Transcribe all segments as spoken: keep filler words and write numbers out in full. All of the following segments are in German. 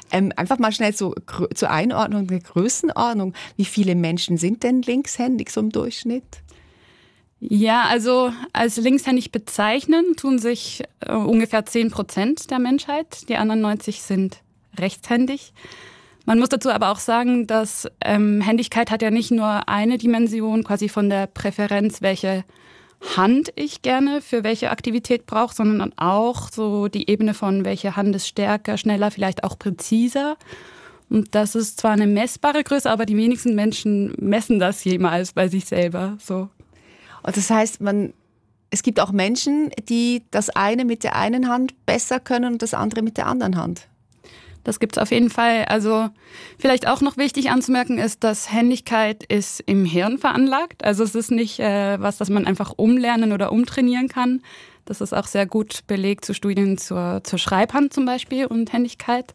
Ähm, einfach mal schnell so, gr- zur Einordnung der Größenordnung. Wie viele Menschen sind denn linkshändig so im Durchschnitt? Ja, also als linkshändig bezeichnen tun sich äh, ungefähr zehn Prozent der Menschheit. Die anderen neunzig sind rechtshändig. Man muss dazu aber auch sagen, dass ähm, Händigkeit hat ja nicht nur eine Dimension, quasi von der Präferenz, welche Hand ich gerne für welche Aktivität brauche, sondern auch so die Ebene von, welche Hand ist stärker, schneller, vielleicht auch präziser. Und das ist zwar eine messbare Größe, aber die wenigsten Menschen messen das jemals bei sich selber. So. Und das heißt, man, es gibt auch Menschen, die das eine mit der einen Hand besser können und das andere mit der anderen Hand. Das gibt's auf jeden Fall. Also vielleicht auch noch wichtig anzumerken ist, dass Händigkeit ist im Hirn veranlagt. Also es ist nicht äh, was, das man einfach umlernen oder umtrainieren kann. Das ist auch sehr gut belegt zu Studien zur, zur Schreibhand zum Beispiel und Händigkeit.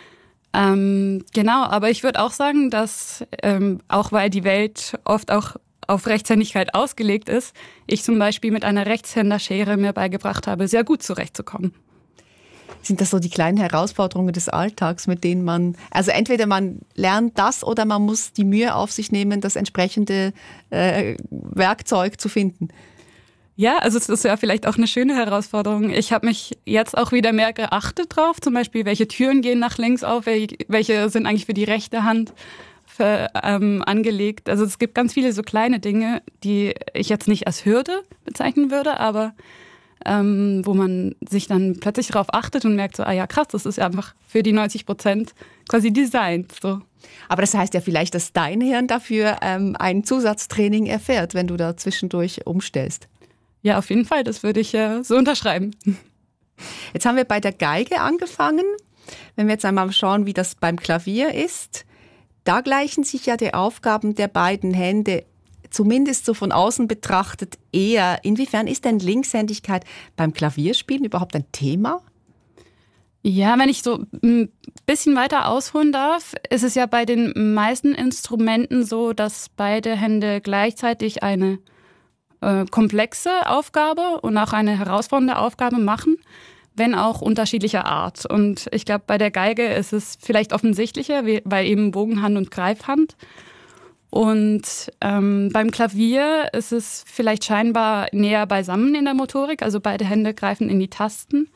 Ähm, genau, aber ich würde auch sagen, dass ähm, auch weil die Welt oft auch auf Rechtshändigkeit ausgelegt ist, ich zum Beispiel mit einer Rechtshänderschere mir beigebracht habe, sehr gut zurechtzukommen. Sind das so die kleinen Herausforderungen des Alltags, mit denen man, also entweder man lernt das oder man muss die Mühe auf sich nehmen, das entsprechende äh, Werkzeug zu finden? Ja, also es ist ja vielleicht auch eine schöne Herausforderung. Ich habe mich jetzt auch wieder mehr geachtet drauf, zum Beispiel, welche Türen gehen nach links auf, welche sind eigentlich für die rechte Hand für, ähm, angelegt. Also es gibt ganz viele so kleine Dinge, die ich jetzt nicht als Hürde bezeichnen würde, aber ähm, wo man sich dann plötzlich darauf achtet und merkt so, ah ja krass, das ist ja einfach für die neunzig Prozent quasi designt. So. Aber das heißt ja vielleicht, dass dein Hirn dafür ähm, ein Zusatztraining erfährt, wenn du da zwischendurch umstellst. Ja, auf jeden Fall, das würde ich äh, so unterschreiben. Jetzt haben wir bei der Geige angefangen. Wenn wir jetzt einmal schauen, wie das beim Klavier ist, da gleichen sich ja die Aufgaben der beiden Hände zumindest so von außen betrachtet eher. Inwiefern ist denn Linkshändigkeit beim Klavierspielen überhaupt ein Thema? Ja, wenn ich so ein bisschen weiter ausholen darf, ist es ja bei den meisten Instrumenten so, dass beide Hände gleichzeitig eine äh, komplexe Aufgabe und auch eine herausfordernde Aufgabe machen, wenn auch unterschiedlicher Art. Und ich glaube, bei der Geige ist es vielleicht offensichtlicher, weil eben Bogenhand und Greifhand. Und ähm, beim Klavier ist es vielleicht scheinbar näher beisammen in der Motorik, also beide Hände greifen in die Tasten.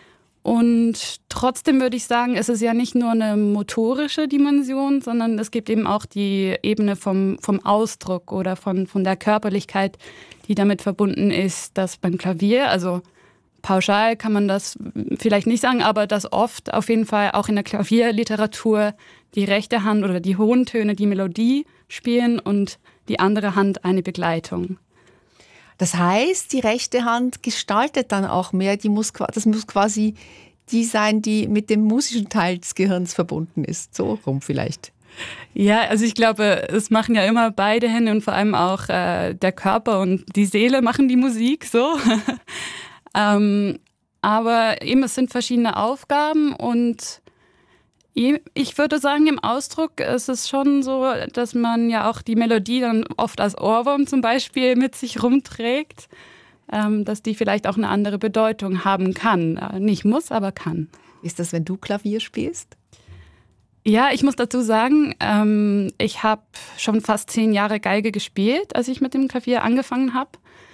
Und trotzdem würde ich sagen, es ist ja nicht nur eine motorische Dimension, sondern es gibt eben auch die Ebene vom, vom Ausdruck oder von, von der Körperlichkeit, die damit verbunden ist, dass beim Klavier, also pauschal kann man das vielleicht nicht sagen, aber dass oft auf jeden Fall auch in der Klavierliteratur die rechte Hand oder die hohen Töne die Melodie spielen und die andere Hand eine Begleitung. Das heißt, die rechte Hand gestaltet dann auch mehr, die muss, das muss quasi die sein, die mit dem musischen Teil des Gehirns verbunden ist. So rum vielleicht. Ja, also ich glaube, es machen ja immer beide Hände und vor allem auch äh, der Körper und die Seele machen die Musik so. ähm, aber eben, es sind verschiedene Aufgaben und ich würde sagen, im Ausdruck ist es schon so, dass man ja auch die Melodie dann oft als Ohrwurm zum Beispiel mit sich rumträgt, ähm, dass die vielleicht auch eine andere Bedeutung haben kann. Nicht muss, aber kann. Ist das, wenn du Klavier spielst? Ja, ich muss dazu sagen, ähm, ich habe schon fast zehn Jahre Geige gespielt, als ich mit dem Klavier angefangen habe.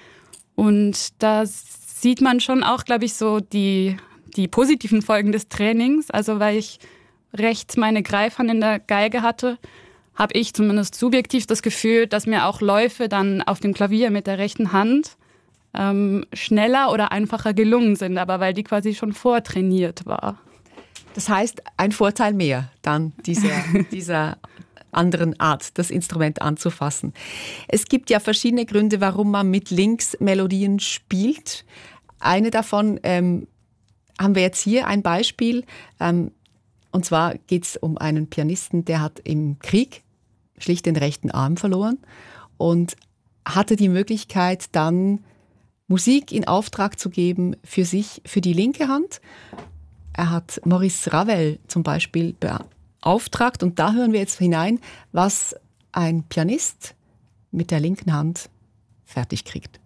Und da sieht man schon auch, glaube ich, so die, die positiven Folgen des Trainings. Also weil ich rechts meine Greifhand in der Geige hatte, habe ich zumindest subjektiv das Gefühl, dass mir auch Läufe dann auf dem Klavier mit der rechten Hand ähm, schneller oder einfacher gelungen sind, aber weil die quasi schon vortrainiert war. Das heißt, ein Vorteil mehr dann dieser, dieser anderen Art, das Instrument anzufassen. Es gibt ja verschiedene Gründe, warum man mit links Melodien spielt. Eine davon ähm, haben wir jetzt hier, ein Beispiel. Ähm, Und zwar geht es um einen Pianisten, der hat im Krieg schlicht den rechten Arm verloren und hatte die Möglichkeit, dann Musik in Auftrag zu geben für sich, für die linke Hand. Er hat Maurice Ravel zum Beispiel beauftragt und da hören wir jetzt hinein, was ein Pianist mit der linken Hand fertig kriegt.